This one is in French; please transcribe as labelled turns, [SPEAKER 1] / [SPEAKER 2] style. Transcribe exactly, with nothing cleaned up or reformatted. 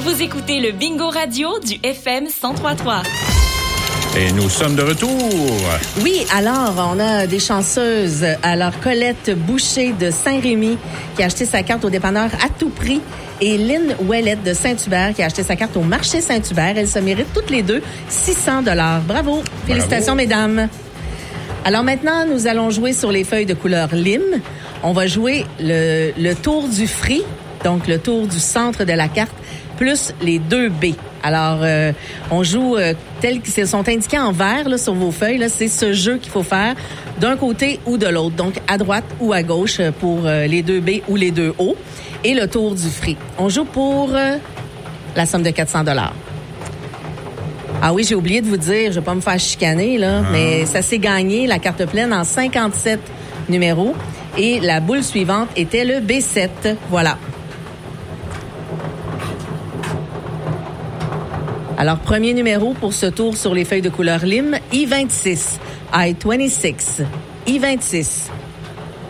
[SPEAKER 1] Vous écoutez le Bingo Radio du F M cent trois point trois.
[SPEAKER 2] Et nous sommes de retour.
[SPEAKER 3] Oui, alors, on a des chanceuses. Alors, Colette Boucher de Saint-Rémy qui a acheté sa carte au dépanneur à tout prix. Et Lynn Ouellette de Saint-Hubert qui a acheté sa carte au marché Saint-Hubert. Elles se méritent toutes les deux six cents dollars. Bravo. Félicitations, Bravo. Mesdames. Alors maintenant, nous allons jouer sur les feuilles de couleur lime. On va jouer le, le tour du free, donc le tour du centre de la carte, plus les deux B. Alors, euh, on joue euh, tels qu'ils sont indiqués en vert là, sur vos feuilles. Là, c'est ce jeu qu'il faut faire d'un côté ou de l'autre. Donc, à droite ou à gauche pour euh, les deux B ou les deux O. Et le tour du free. On joue pour euh, la somme de quatre cents dollars. Ah oui, j'ai oublié de vous dire, je vais pas me faire chicaner, là, ah. mais ça s'est gagné, la carte pleine, en cinquante-sept numéros. Et la boule suivante était le B sept. Voilà. Alors, premier numéro pour ce tour sur les feuilles de couleur lime, I vingt-six. I vingt-six. I vingt-six.